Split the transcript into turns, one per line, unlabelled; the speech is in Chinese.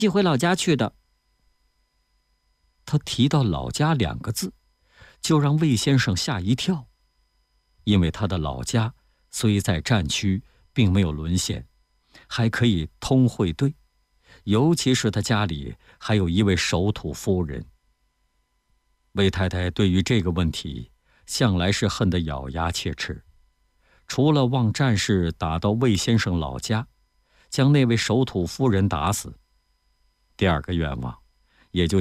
寄回老家去的。
他提到老家2个字，就让魏先生吓一跳，因为他的老家虽在战区，并没有沦陷，还可以通会兑，尤其是他家里还有一位守土夫人。魏太太对于这个问题向来是恨得咬牙切齿，除了望战士打到魏先生老家，将那位守土夫人打死，第2个愿望也就